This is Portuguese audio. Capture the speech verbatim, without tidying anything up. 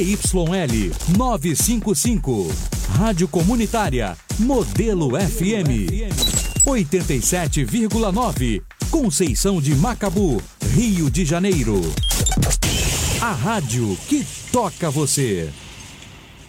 Y L novecentos e cinquenta e cinco. Rádio Comunitária Modelo F M oitenta e sete vírgula nove. Conceição de Macabu, Rio de Janeiro. A rádio que toca você.